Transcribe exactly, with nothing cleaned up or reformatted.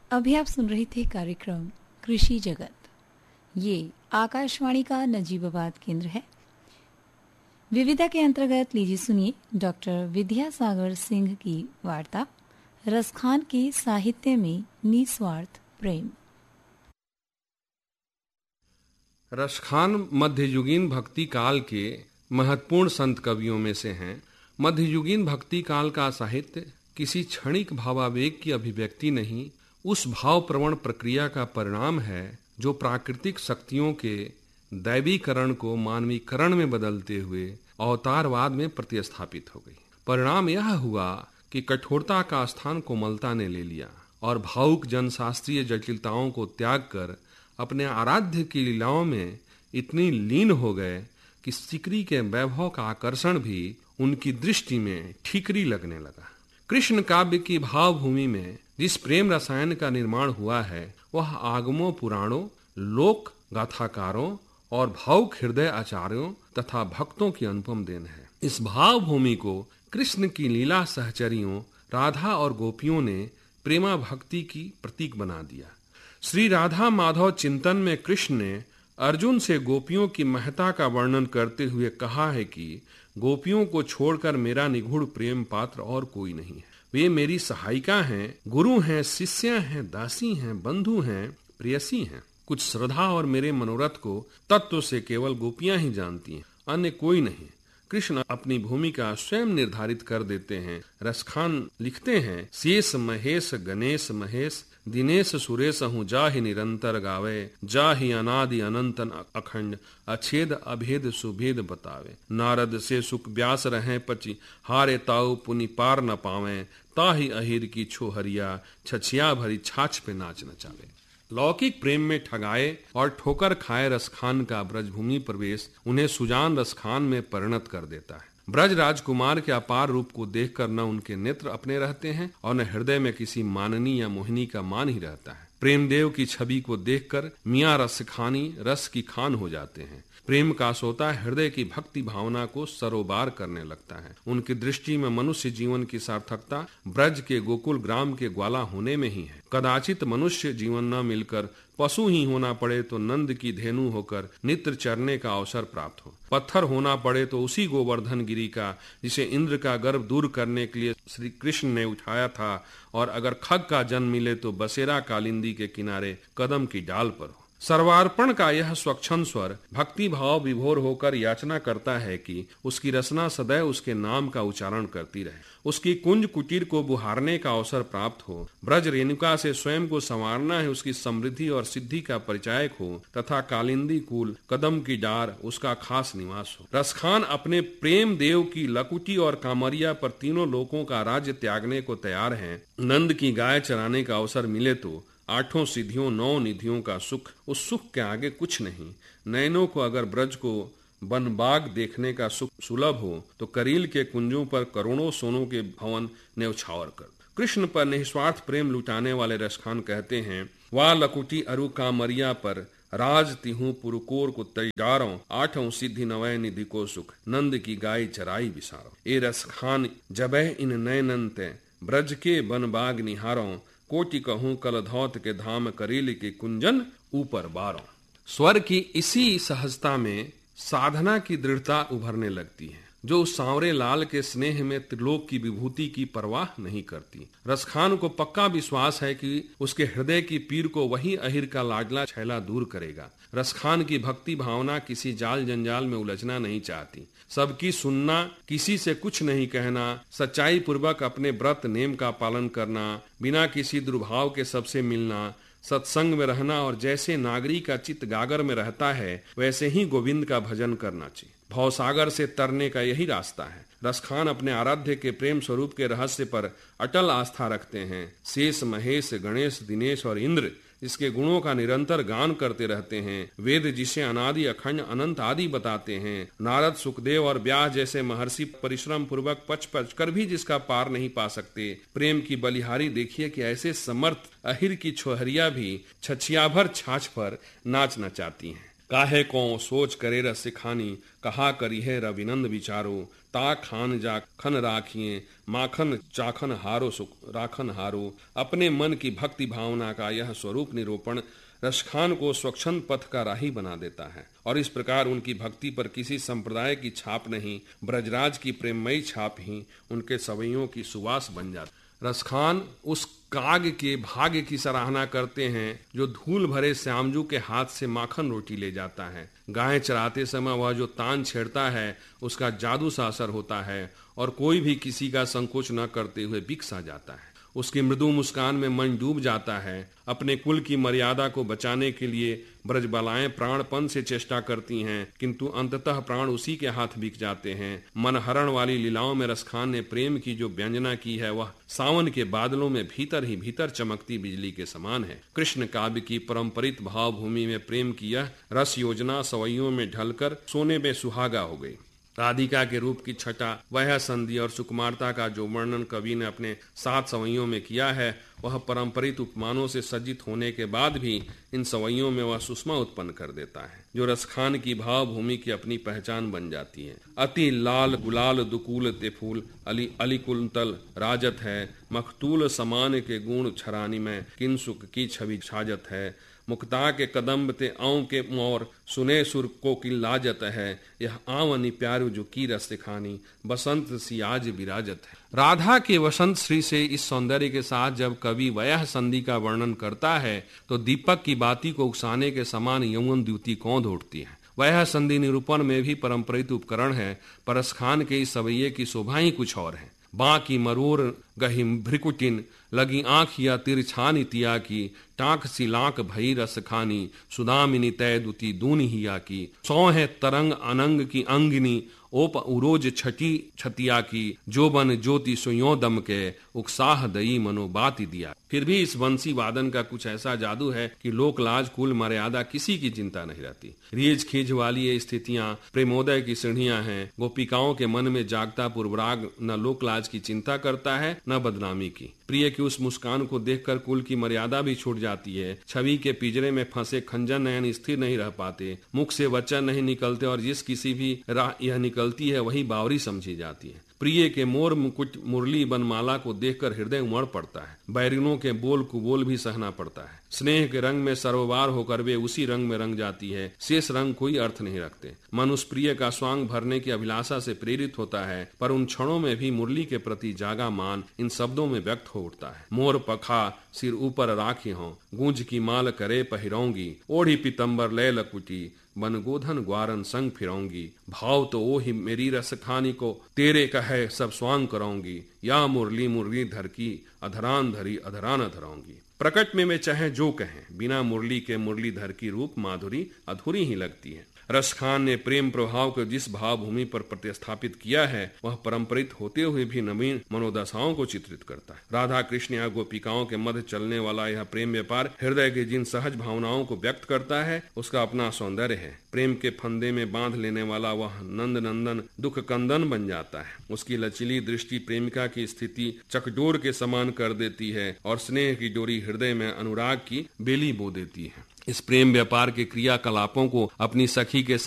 अभी आप सुन रहे थे कार्यक्रम कृषि जगत। ये आकाशवाणी का नजीबाबाद केंद्र है। विविधा के अंतर्गत लीजिए सुनिए डॉक्टर विद्यासागर सिंह की वार्ता रसखान के साहित्य में निस्वार्थ प्रेम। रसखान मध्ययुगीन भक्ति काल के महत्वपूर्ण संत कवियों में से हैं। मध्ययुगीन भक्ति काल का साहित्य किसी क्षणिक भावावेग की अभिव्यक्ति नहीं, उस भाव प्रवण प्रक्रिया का परिणाम है जो प्राकृतिक शक्तियों के दैवीकरण को मानवीकरण में बदलते हुए अवतारवाद में प्रतिस्थापित हो गई। परिणाम यह हुआ कि कठोरता का स्थान कोमलता ने ले लिया और भावुक जनशास्त्रीय जटिलताओं को त्याग कर अपने आराध्य की लीलाओं में इतनी लीन हो गए कि सिकरी के वैभव का आकर्षण भी उनकी दृष्टि में ठीकरी लगने लगा। कृष्ण काव्य की भावभूमि में जिस प्रेम रसायन का निर्माण हुआ है वह आगमों पुराणों, लोक गाथाकारों और भावुक हृदय आचार्यों तथा भक्तों की अनुपम देन है। इस भावभूमि को कृष्ण की लीला सहचरियों राधा और गोपियों ने प्रेमा भक्ति की प्रतीक बना दिया। श्री राधा माधव चिंतन में कृष्ण ने अर्जुन से गोपियों की महत्ता का वर्णन करते हुए कहा है कि गोपियों को छोड़कर मेरा निगूढ़ प्रेम पात्र और कोई नहीं है। वे मेरी सहायिका हैं, गुरु हैं, शिष्या हैं, दासी हैं, बंधु हैं, प्रेयसी हैं। कुछ श्रद्धा और मेरे मनोरथ को तत्व से केवल गोपियां ही जानती हैं, अन्य कोई नहीं। कृष्ण अपनी भूमिका स्वयं निर्धारित कर देते हैं। रसखान लिखते हैं, शेष महेश गणेश महेश दिनेश सुरेश हूँ जाहि निरंतर गावे, जाहि अनादि अनंतन अखंड अछेद अभेद सुभेद बतावे। नारद से सुख व्यास रहे पची हारे ताऊ पुनि पार न पावे, ताहि अहिर की छोहरिया छछिया भरी छाछ पे नाच नचावे। लौकिक प्रेम में ठगाए और ठोकर खाए रसखान का ब्रजभूमि प्रवेश उन्हें सुजान रसखान में परिणत कर देता है। ब्रज राजकुमार के अपार रूप को देखकर न उनके नेत्र अपने रहते हैं और न हृदय में किसी माननी या मोहिनी का मान ही रहता है। प्रेमदेव की छवि को देखकर मियाँ रसखानी रस की खान हो जाते हैं। प्रेम का सोता हृदय की भक्ति भावना को सरोबार करने लगता है। उनकी दृष्टि में मनुष्य जीवन की सार्थकता ब्रज के गोकुल ग्राम के ग्वाला होने में ही है। कदाचित मनुष्य जीवन न मिलकर पशु ही होना पड़े तो नंद की धेनु होकर नित्र चरने का अवसर प्राप्त हो। पत्थर होना पड़े तो उसी गोवर्धन गिरी का जिसे इंद्र का गर्व दूर करने के लिए श्री कृष्ण ने उठाया था, और अगर खग का जन्म मिले तो बसेरा कालिंदी के किनारे कदम की डाल पर हो। सर्वार्पण का यह स्वच्छंद स्वर भक्ति भाव विभोर होकर याचना करता है कि उसकी रचना सदैव उसके नाम का उच्चारण करती रहे, उसकी कुंज कुटीर को बुहारने का अवसर प्राप्त हो। ब्रज रेणुका से स्वयं को संवारना है, उसकी समृद्धि और सिद्धि का परिचायक हो, तथा कालिंदी कुल कदम की डार उसका खास निवास हो। रसखान अपने प्रेम देव की लकुटी और कामरिया पर तीनों लोकों का राज्य त्यागने को तैयार हैं। नंद की गाय चराने का अवसर मिले तो आठों सिद्धियों नौ निधियों का सुख, उस सुख के आगे कुछ नहीं। नयनों को अगर ब्रज को बनबाग देखने का सुख सुलभ हो तो करील के कुंजों पर करोड़ों सोनों के भवन न्यौछावर कर। कृष्ण पर निस्वार्थ प्रेम लुटाने वाले रसखान कहते हैं, वाह लकुटी अरु कामरिया पर राज तिहू पुरकोर को तैयारों, आठों सिद्धि नवय निधि को सुख, नंद की गाय चराई बिसारो। ए रसखान जबह इन नयनंते ब्रज के बनबाग निहारों, कोटि कहूं कल धौत के धाम करील के कुंजन ऊपर बारों। स्वर की इसी सहजता में साधना की दृढ़ता उभरने लगती है, जो उस सांवरे लाल के स्नेह में त्रिलोक की विभूति की परवाह नहीं करती। रसखान को पक्का विश्वास है कि उसके हृदय की पीर को वही अहिर का लाडला छैला दूर करेगा। रसखान की भक्ति भावना किसी जाल जंजाल में उलझना नहीं चाहती। सबकी सुनना, किसी से कुछ नहीं कहना, सच्चाई पूर्वक अपने व्रत नेम का पालन करना, बिना किसी दुर्भाव के सबसे मिलना, सत्संग में रहना और जैसे नागरी का चित्त गागर में रहता है वैसे ही गोविंद का भजन करना चाहिए। भवसागर से तरने का यही रास्ता है। रसखान अपने आराध्य के प्रेम स्वरूप के रहस्य पर अटल आस्था रखते हैं। शेष महेश गणेश दिनेश और इंद्र इसके गुणों का निरंतर गान करते रहते हैं। वेद जिसे अनादि अखंड अनंत आदि बताते हैं। नारद सुखदेव और व्यास जैसे महर्षि परिश्रम पूर्वक पच पच कर भी जिसका पार नहीं पा सकते। प्रेम की बलिहारी देखिए कि ऐसे समर्थ अहिर की छोहरिया भी छछिया भर छाछ पर नाच नचाती हैं। काहे को सोच करे रस सिखानी, कहा करी है रविनंद विचारो, ता खान जा खन राखिए, माखन चाखन हारो सुख राखन हारो। अपने मन की भक्ति भावना का यह स्वरूप निरूपण रसखान को स्वच्छंद पथ का राही बना देता है और इस प्रकार उनकी भक्ति पर किसी संप्रदाय की छाप नहीं, ब्रजराज की प्रेममयी छाप ही उनके सवैयों की सुवास बन जाती। रसखान उस काग के भाग्य की सराहना करते हैं जो धूल भरे श्यामजू के हाथ से माखन रोटी ले जाता है। गाय चराते समय वह जो तान छेड़ता है उसका जादू सा असर होता है और कोई भी किसी का संकोच न करते हुए बिक सा जाता है। उसकी मृदु मुस्कान में मन डूब जाता है। अपने कुल की मर्यादा को बचाने के लिए ब्रजबालाएं प्राणपन से चेष्टा करती हैं, किंतु अंततः प्राण उसी के हाथ बिक जाते हैं। मनहरण वाली लीलाओं में रसखान ने प्रेम की जो व्यंजना की है वह सावन के बादलों में भीतर ही भीतर चमकती बिजली के समान है। कृष्ण काव्य की परंपरित भाव भूमि में प्रेम की यह रस योजना सवैयों में ढलकर सोने में सुहागा हो गई। राधिका के रूप की छटा, वह संधि और सुकुमारता का जो वर्णन कवि ने अपने सात सवैयों में किया है वह परंपरित उपमानों से सज्जित होने के बाद भी इन सवैयों में वह सुषमा उत्पन्न कर देता है जो रसखान की भाव भूमि की अपनी पहचान बन जाती है। अति लाल गुलाल दुकूल ते फूल, अली अली कुंतल राजत है, मखतूल समान के गुण छरानी में, किंसुक की छवि छाजत है। मुक्ता के कदम्ब ते आँव के मोर, सुने सुर को की लाजत है। यह आवनी प्यारू जो की रस दिखानी, बसंत सी आज विराजत है। राधा के वसंत श्री से इस सौंदर्य के साथ जब कवि वयह संधि का वर्णन करता है तो दीपक की बाती को उकसाने के समान यौवन द्युति कौंध उठती है। वह संधि निरूपण में भी परंपरित उपकरण है, पर रसखान के इस सवैये की शोभा ही कुछ और है। बाकी मरूर गही भ्रिकुटिन, लगी आँख या तिरछानी तिया की, टाँक सी लाक भई रस खानी, सुदामिनी तय दुति दून हिया की। सौ है तरंग अनंग की अंगिनी, ओप उरोज छटी छतिया की, जो बन ज्योति सुयो दम के, उकसाह दई मनो बाति दिया। फिर भी इस वंशी वादन का कुछ ऐसा जादू है कि लोक लाज कुल मर्यादा किसी की चिंता नहीं रहती। रीझ खींच वाली ये स्थितियां प्रेमोदय की सीढ़ियां हैं। गोपिकाओं के मन में जागता पूर्वराग न लोक लाज की चिंता करता है न बदनामी की। प्रिय की उस मुस्कान को देखकर कुल की मर्यादा भी छूट जाती है। छवि के पिंजरे में फंसे खंजर नयन स्थिर नहीं रह पाते, मुख से वचन नहीं निकलते और जिस किसी भी राह यह निकलती है वही बावरी समझी जाती है। प्रिय के मोर मुकुट मुरली बनमाला को देखकर हृदय उमड़ पड़ता है। बैरिनों के बोल कुबोल भी सहना पड़ता है। स्नेह के रंग में सर्ववार होकर वे उसी रंग में रंग जाती है। शेष रंग कोई अर्थ नहीं रखते। मन उस प्रिय का स्वांग भरने की अभिलाषा से प्रेरित होता है, पर उन क्षणों में भी मुरली के प्रति जागा मान इन शब्दों में व्यक्त हो उठता है। मोर पखा सिर ऊपर राखी हों, गूंज की माल करे पहिरौंगी, ओढ़ी पितंबर लय लकुटी, बन गोधन ग्वारन संग फिरौंगी। भाव तो ओ ही मेरी रस खानी को, तेरे कहे सब स्वांग कराऊंगी। या मुरली मुरली धर की, अधरान धरी अधरान धराऊंगी। प्रकट में वे चाहे जो कहें, बिना मुरली के मुरलीधर की रूप माधुरी अधूरी ही लगती है। रसखान ने प्रेम प्रभाव को जिस भाव भूमि पर प्रतिस्थापित किया है वह परंपरित होते हुए भी नवीन मनोदशाओं को चित्रित करता है। राधा कृष्ण या गोपिकाओं के मध्य चलने वाला यह प्रेम व्यापार हृदय के जिन सहज भावनाओं को व्यक्त करता है उसका अपना सौंदर्य है। प्रेम के फंदे में बांध लेने वाला वह नंद नंदन दुख कंदन बन जाता है। उसकी लचीली दृष्टि प्रेमिका की स्थिति चकडोर के समान कर देती है और स्नेह की डोरी हृदय में अनुराग की बेली बो देती है। इस प्रेम व्यापार के क्रियाकलापों को अपनी सखी के